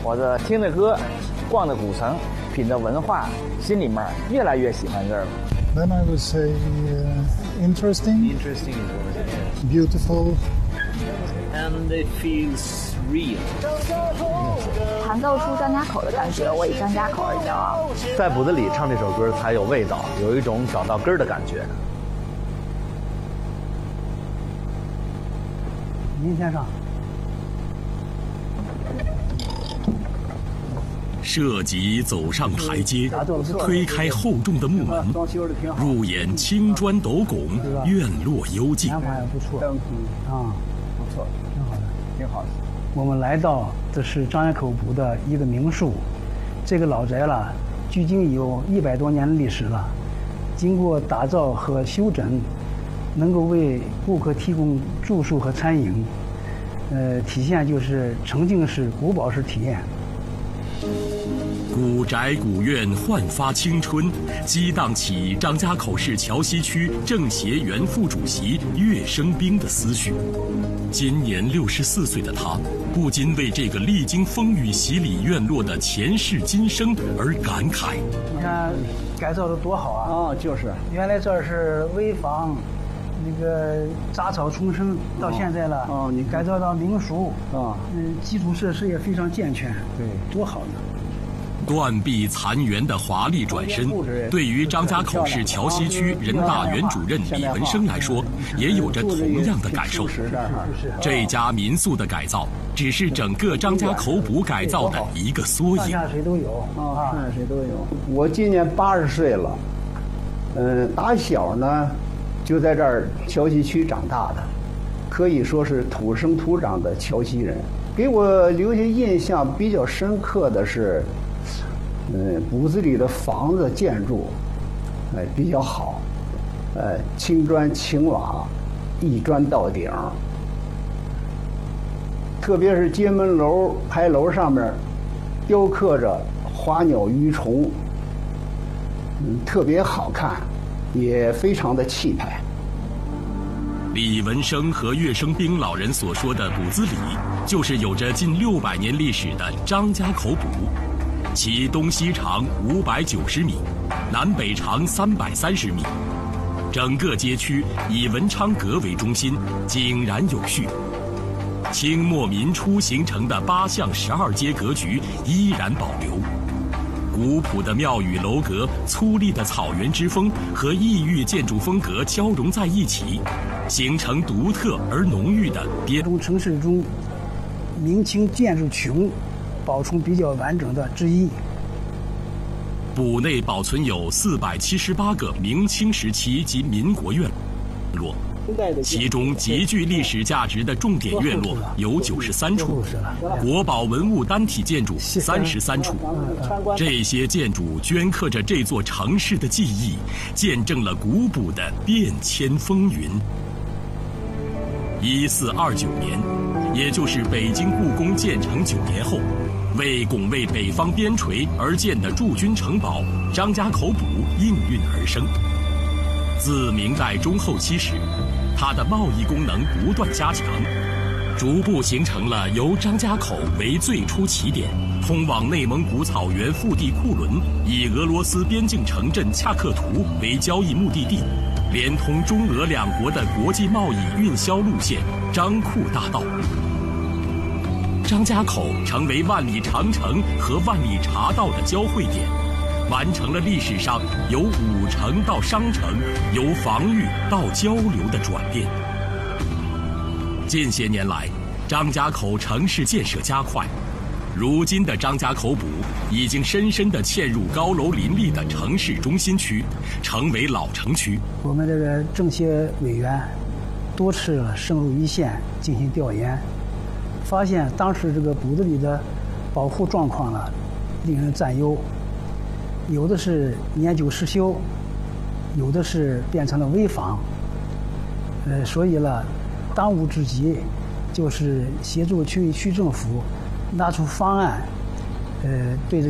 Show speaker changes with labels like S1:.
S1: 我这听着歌，逛着古城，品着文化，心里面越来越喜欢这儿了。
S2: Then I would say interesting, beautiful,
S3: and it feels real.
S4: 弹奏出张家口的感觉，我以张家口而骄傲。
S5: 在骨子里唱这首歌才有味道，有一种找到根儿的感觉。
S6: 您先上。
S7: 涉级走上台阶，推开厚重的木门，入眼青砖斗拱，院落幽静。
S6: 安排不错，啊，
S1: 不错，
S6: 挺好的，
S1: 挺好的。
S6: 我们来到的是张家口堡的一个民宿，这个老宅了，距今有100多年的历史了。经过打造和修整，能够为顾客提供住宿和餐饮，体现就是沉浸式、古堡式体验。
S7: 古宅古院焕发青春，激荡起张家口市桥西区政协原副主席岳生兵的思绪。今年64岁的他，不禁为这个历经风雨洗礼院落的前世今生而感慨。
S6: 你看，改造的多好啊！
S1: 哦，就是，
S6: 原来这儿是危房，那个杂草丛生，到现在了，你改造到民宿，基础设施也非常健全，
S1: 对，
S6: 多好呢！
S7: 断壁残垣的华丽转身，对于张家口市桥西区人大原主任李文生来说，也有着同样的感受。这家民宿的改造，只是整个张家口堡改造的一个缩影。
S6: 上下水都有
S8: 上下水都有。我今年80岁了，打小呢就在这儿桥西区长大的，可以说是土生土长的桥西人。给我留下印象比较深刻的是。堡子里的房子建筑，比较好，青砖青瓦，一砖到顶。特别是街门楼、牌楼上面，雕刻着花鸟鱼虫，特别好看，也非常的气派。
S7: 李文生和岳生兵老人所说的堡子里，就是有着近600年历史的张家口堡。其东西长590米，南北长330米，整个街区以文昌阁为中心，井然有序。清末民初形成的8巷12街格局依然保留，古朴的庙宇楼阁、粗粝的草原之风和异域建筑风格交融在一起，形成独特而浓郁的边
S6: 中城市中明清建筑群保存比较完整的之一。
S7: 堡内保存有478个明清时期及民国院落，其中极具历史价值的重点院落有93处，国宝文物单体建筑33处。这些建筑镌刻着这座城市的记忆，见证了古堡的变迁风云。1429年，也就是北京故宫建成9年后，为拱卫北方边陲而建的驻军城堡张家口堡应运而生。自明代中后期时，它的贸易功能不断加强，逐步形成了由张家口为最初起点，通往内蒙古草原腹地库伦，以俄罗斯边境城镇恰克图为交易目的地，连通中俄两国的国际贸易运销路线张库大道。张家口成为万里长城和万里茶道的交汇点，完成了历史上由武城到商城、由防御到交流的转变。近些年来，张家口城市建设加快，如今的张家口堡已经深深地嵌入高楼林立的城市中心区，成为老城区。
S6: 我们这个政协委员多次深入一线进行调研，发现当时这个堡子里的保护状况呢，令人占忧。有的是年久失修，有的是变成了危房。所以呢，当务之急就是协助区政府拿出方案，对这